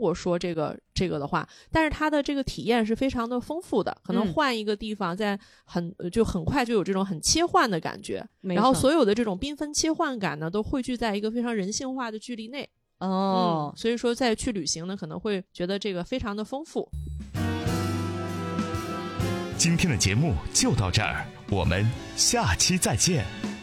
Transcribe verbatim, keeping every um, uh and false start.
国说这个这个的话，但是它的这个体验是非常的丰富的，可能换一个地方在很、嗯、就很快就有这种很切换的感觉，然后所有的这种缤纷切换感呢都汇聚在一个非常人性化的距离内。 哦、 嗯，所以说再去旅行呢可能会觉得这个非常的丰富。 今天的节目就到这儿，我们下期再见。